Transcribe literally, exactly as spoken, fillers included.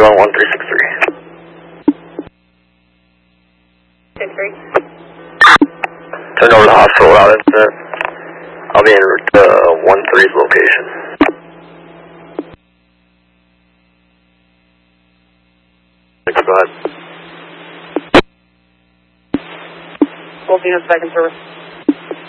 one one three six three. Six three. Turn over the hospital without incident. I'll be en route to one three's location. Thanks, go ahead. Both units back in service.